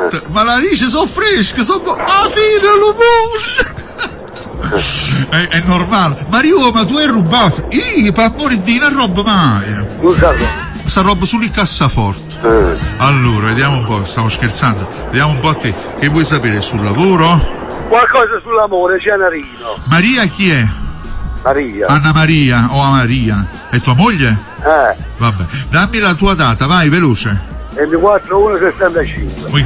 ma le narici sono fresche, ah, fine, l'umore! È normale. Mario, ma tu hai rubato? Io, per amore di non roba mai. Non sa. Sta roba sulle cassaforte. Allora, vediamo un po', stavo scherzando. Vediamo un po' a te. Che vuoi sapere sul lavoro? Qualcosa sull'amore, Cianarino. Maria chi è? Maria. Anna Maria o a Maria? È tua moglie? Vabbè, dammi la tua data, vai, veloce. 24/1/65.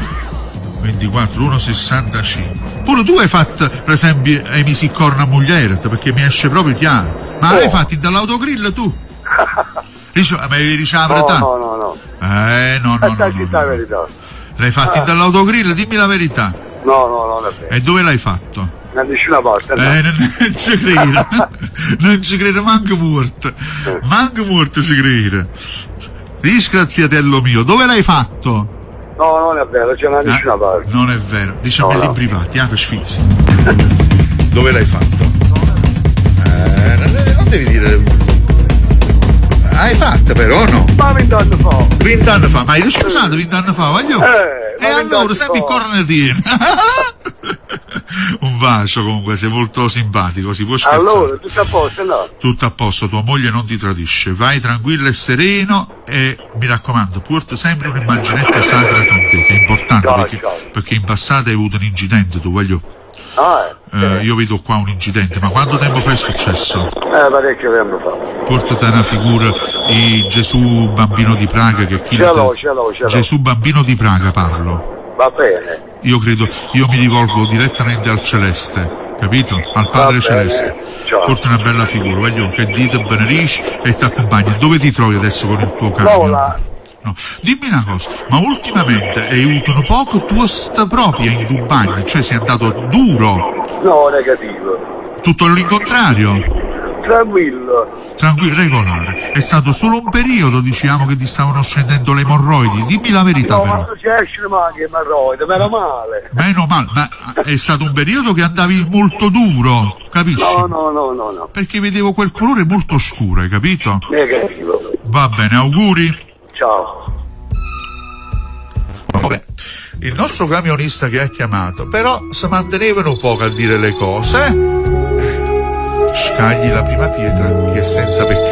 24/1/65. Pure tu hai fatto, per esempio, hai messo il corno a moglie, perché mi esce proprio chiaro. Ma l'hai fatto dall'autogrill tu? Ma devi la verità? No. No. La verità. L'hai fatto dall'autogrill, dimmi la verità. No, non è vero. E dove l'hai fatto? Da nessuna parte. No. Non ci credo. Non ci credo, manco morto. Manco morto ci credo. Disgraziatello mio, dove l'hai fatto? No, non è vero, c'è da nessuna parte. Non è vero, diciamo No. libri privati, per sfizi. Dove l'hai fatto? Non devi dire. Hai fatto però, no? Ma 20 anni fa. 20 anni fa, ma hai sposato 20 anni fa, voglio? E allora, sempre il corno tiene. Un bacio comunque, sei molto simpatico, si può scherzare. Allora, tutto a posto, no? Tutto a posto, tua moglie non ti tradisce, vai tranquillo e sereno e mi raccomando, porta sempre un'immaginetta sacra con te, che è importante perché in passato hai avuto un incidente, tu voglio. Io vedo qua un incidente, ma quanto tempo fa è successo? Parecchio tempo fa. Portati una figura di Gesù Bambino di Praga che chi Ce l'ho. Gesù Bambino di Praga parlo. Va bene. Io mi rivolgo direttamente al Celeste, capito? Al Padre Celeste. Ciao. Porta una bella figura, voglio che dite benedici e ti accompagni. Dove ti trovi adesso con il tuo camion? No. Dimmi una cosa, ma ultimamente hai avuto un poco tua sta propria in Dubai, cioè sei andato duro? No, negativo. Tutto all'incontrario? Tranquillo, regolare. È stato solo un periodo, diciamo, che ti stavano scendendo le emorroidi. Dimmi la verità, no, però. ma non ci esce manche emorroide, meno male. Meno male, ma è stato un periodo che andavi molto duro, capisci? No. Perché vedevo quel colore molto scuro, hai capito? Negativo. Va bene, auguri. Ciao. Vabbè, il nostro camionista che ha chiamato, però si mantenevano un poco a dire le cose. Scagli la prima pietra, chi è senza peccato.